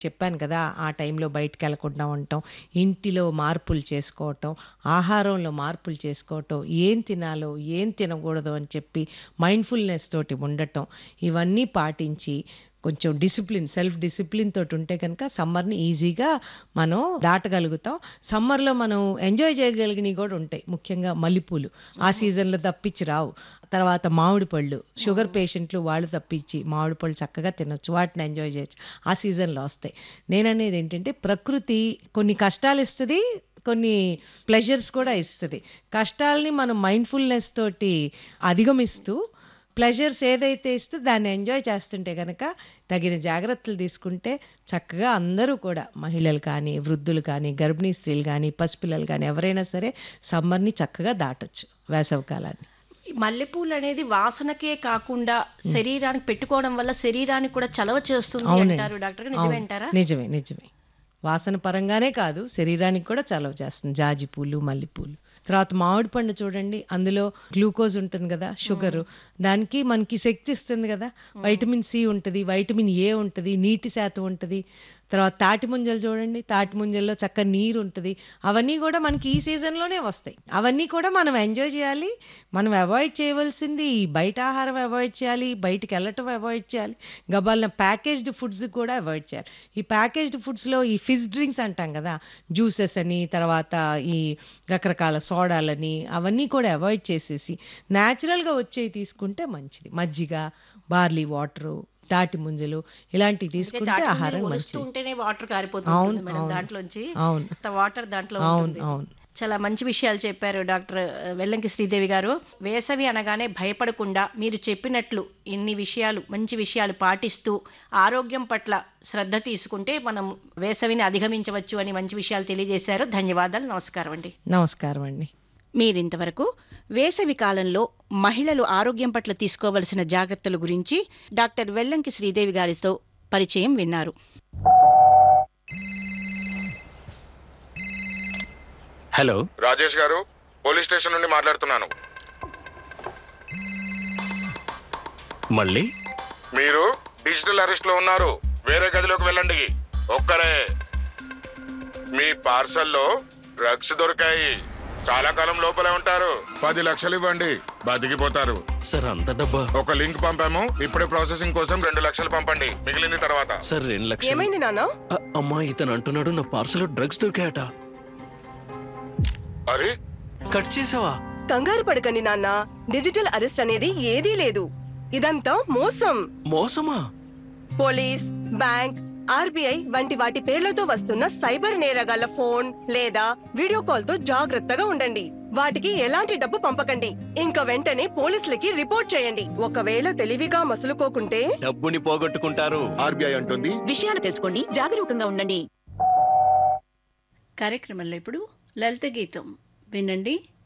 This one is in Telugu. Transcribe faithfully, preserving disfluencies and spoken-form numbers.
చెప్పాను కదా! ఆ టైంలో బయటికెళ్ళకుండా ఉండటం, ఇంటిలో మార్పులు చేసుకోవటం, ఆహారంలో మార్పులు చేసుకోవటం, ఏం తినాలో, ఏం తినకూడదో అని చెప్పి మైండ్‌ఫుల్‌నెస్ తోటి ఉండటం, ఇవన్నీ పాటించి కొంచెం డిసిప్లిన్, సెల్ఫ్ డిసిప్లిన్ తోటుంటే గనక సమ్మర్‌ని ఈజీగా మనం దాటగలుగుతాం. సమ్మర్‌లో మనం ఎంజాయ్ చేయగలిగినయి గూడా ఉంటాయి. ముఖ్యంగా మల్లెపూలు. ఆ సీజన్‌లో తప్పించి రావు. తర్వాత మామిడి పళ్ళు. షుగర్ పేషెంట్లు వాళ్ళు తప్పించి మామిడి పళ్ళు చక్కగా తినొచ్చు. వాటిని ఎంజాయ్ చేయొచ్చు. ఆ సీజన్‌లో వస్తాయి. నేననేదేంటంటే ప్రకృతి కొన్ని కష్టాలిస్తది. కొన్ని ప్లెజర్స్ కూడా ఇస్తది. కష్టాల్ని మనం మైండ్‌ఫుల్‌నెస్ తోటి అధిగమిస్తూ ప్లెజర్స్ ఏదైతే ఇస్తే దాన్ని ఎంజాయ్ చేస్తుంటే గనక తగిన జాగ్రత్తలు తీసుకుంటే చక్కగా అందరూ కూడా మహిళలు కానీ, వృద్ధులు కానీ, గర్భిణీ స్త్రీలు గానీ, పసిపిల్లలు గానీ ఎవరైనా సరే సమ్మర్‌ని చక్కగా దాటొచ్చు వేసవి కాలాన్ని. మల్లెపూలనేది వాసనకే కాకుండా శరీరానికి పెట్టుకోవడం వల్ల శరీరానికి కూడా చలవ చేస్తుంది అవునండి. అంటారు డాక్టర్ గారు. అవును. నిజమేంటారా? నిజమే. నిజమే. వాసన పరంగానే కాదు, శరీరానికి కూడా చలవ చేస్తుంది. జాజి పూలు, మల్లెపూలు. తర్వాత మామిడి పండు చూడండి. అందులో గ్లూకోజ్ ఉంటుంది గదా! షుగరు. దానికి మనకి శక్తి ఇస్తుంది గదా! వైటమిన్ సి ఉంటది, వైటమిన్ ఏ ఉంటది, నీటి శాతం ఉంటది. తర్వాత తాటి ముంజలు చూడండి. తాటి ముంజల్లో చక్కగా నీరుంటది. అవన్నీ గూడా మనకి ఈ సీజన్‌లోనే వస్తాయి. అవన్నీ కూడా మనం ఎంజాయ్ చేయాలి. మనం అవాయిడ్ చేయవలసింది ఈ బయట ఆహారం అవాయిడ్ చేయాలి. బయటికెళ్ళటం అవాయిడ్ చేయాలి. గబాల్న ప్యాకేజ్డ్ ఫుడ్స్ కూడా అవాయిడ్ చేయాలి. ఈ ప్యాకేజ్డ్ ఫుడ్స్‌లో ఈ ఫిజ్ డ్రింక్స్ అంటాం గదా! జ్యూసెస్ అని, తర్వాత ఈ రకరకాల సోడాలని అవన్నీ కూడా అవాయిడ్ చేసేసి నేచురల్‌గా వచ్చేవి తీసుకుంటే మంచిది. మజ్జిగ, బార్లీ వాటరు, తాటి ముంజలు ఇలాంటివి అంటే తీసుకుంటే తాటి ఆహారం ముంజలు ఒలుస్తూ మంచిది. ఉంటేనే వాటర్ కారిపోతూ అవును. ఉంటుంది మేడం అవును. దాంట్లోంచి. అవును. అంత వాటర్ దాంట్లో అవును. ఉంటుంది. అవును. చాలా మంచి విషయాలు చెప్పారు డాక్టర్ వెల్లంకి శ్రీదేవి గారు. వేసవి అనగానే భయపడకుండా మీరు చెప్పినట్లు ఇన్ని విషయాలు, మంచి విషయాలు పాటిస్తూ ఆరోగ్యం పట్ల శ్రద్ధ తీసుకుంటే మనం వేసవిని అధిగమించవచ్చు అని మంచి విషయాలు తెలియజేశారు. ధన్యవాదాలు. నమస్కారం అండి. నమస్కారం అండి. మీరింతవరకు వేసవి కాలంలో మహిళలు ఆరోగ్యం పట్ల తీసుకోవలసిన జాగ్రత్తల గురించి డాక్టర్ వెల్లంకి శ్రీదేవి గారితో పరిచయం విన్నారు. హలో, రాజేష్ గారు, పోలీస్ స్టేషన్ నుండి మాట్లాడుతున్నాను. మళ్ళీ మీరు డిజిటల్ అరెస్ట్ లో ఉన్నారు. వేరే గదిలోకి వెళ్ళండి. ఒక్కరే. మీ పార్సల్లో డ్రగ్స్ దొరికాయి. చాలా కాలం లోపలే ఉంటారు. పది లక్షలు ఇవ్వండి, బతికిపోతారు. సార్ అంత డబ్బా? ఒక లింక్ పంపాము, ఇప్పుడే ప్రాసెసింగ్ కోసం రెండు లక్షలు పంపండి, మిగిలింది తర్వాత. సార్ రెండు లక్షలు. ఏమైంది నాన్న? అ- అమ్మా, ఇతను అంటున్నాడు నా పార్సల్ డ్రగ్స్ దొరికాయట. అరే, కట్ చేసావా? కంగారు పడకండి నాన్న. డిజిటల్ అరెస్ట్ అనేది ఏదీ లేదు. ఇదంతా మోసం. మోసమా? పోలీస్, బ్యాంక్, ఆర్బీఐ వంటి వాటి పేర్లతో వస్తున్న సైబర్ నేరగాళ్ల ఫోన్ లేదా వీడియో కాల్ తో జాగ్రత్తగా ఉండండి. వాటికి ఎలాంటి డబ్బు పంపకండి. ఇంకా వెంటనే పోలీసులకి రిపోర్ట్ చేయండి. ఒకవేళ తెలివిగా మసులుకోకుంటే డబ్బుని పోగొట్టుకుంటారు. ఆర్బీఐ అంటుంది. విషయాలు తెలుసుకోండి, జాగరూకంగా ఉండండి. కార్యక్రమంలో ఇప్పుడు లలిత గీతం వినండి.